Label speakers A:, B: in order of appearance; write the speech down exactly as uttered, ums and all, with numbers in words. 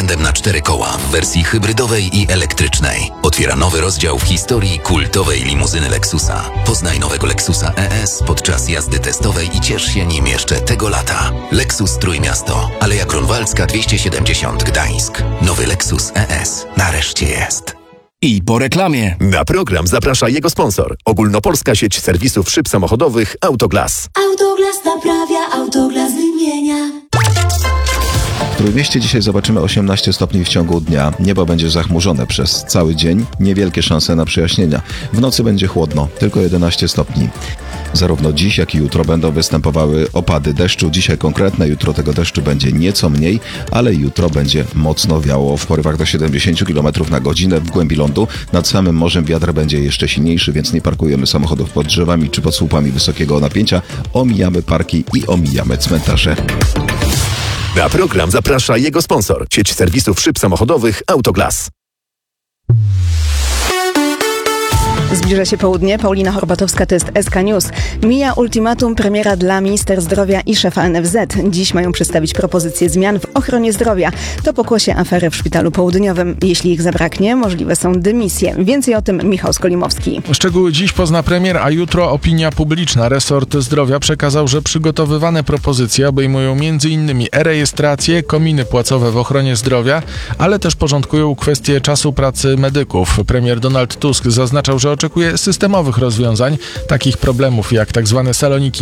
A: napędem na cztery koła w wersji hybrydowej i elektrycznej. Otwiera nowy rozdział w historii kultowej limuzyny Lexusa. Poznaj nowego Lexusa E S podczas jazdy testowej i ciesz się nim jeszcze tego lata. Lexus Trójmiasto, Aleja Grunwaldzka dwieście siedemdziesiąt Gdańsk. Nowy Lexus E S nareszcie jest.
B: I po reklamie.
C: Na program zaprasza jego sponsor. Ogólnopolska sieć serwisów szyb samochodowych Autoglas.
D: Autoglas naprawia, Autoglas wymienia.
E: W Trójmieście dzisiaj zobaczymy osiemnaście stopni w ciągu dnia. Niebo będzie zachmurzone przez cały dzień. Niewielkie szanse na przejaśnienia. W nocy będzie chłodno, tylko jedenaście stopni. Zarówno dziś, jak i jutro będą występowały opady deszczu. Dzisiaj konkretne, jutro tego deszczu będzie nieco mniej, ale jutro będzie mocno wiało w porywach do siedemdziesiąt kilometrów na godzinę w głębi lądu. Nad samym morzem wiatr będzie jeszcze silniejszy, więc nie parkujemy samochodów pod drzewami czy pod słupami wysokiego napięcia. Omijamy parki i omijamy cmentarze.
C: Na program zaprasza jego sponsor. Sieć serwisów szyb samochodowych Autoglas.
F: Zbliża się południe. Paulina Horbatowska, to jest S K News. Mija ultimatum premiera dla minister zdrowia i szefa N F Z. Dziś mają przedstawić propozycje zmian w ochronie zdrowia. To pokłosie afery w Szpitalu Południowym. Jeśli ich zabraknie, możliwe są dymisje. Więcej o tym Michał Skolimowski.
G: Szczegóły dziś pozna premier, a jutro opinia publiczna. Resort zdrowia przekazał, że przygotowywane propozycje obejmują m.in. e-rejestrację, kominy płacowe w ochronie zdrowia, ale też porządkują kwestie czasu pracy medyków. Premier Donald Tusk zaznaczał, że oczekuje systemowych rozwiązań, takich problemów jak tzw. saloniki